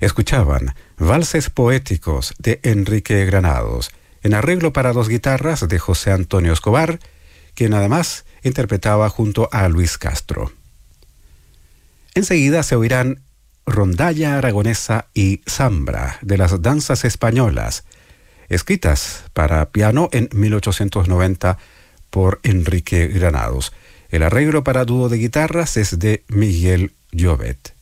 Escuchaban Valses Poéticos de Enrique Granados, en arreglo para dos guitarras de José Antonio Escobar, quien además interpretaba junto a Luis Castro. Enseguida se oirán Rondalla Aragonesa y Zambra de las danzas españolas, escritas para piano en 1890 por Enrique Granados. El arreglo para dúo de guitarras es de Miguel Llobet.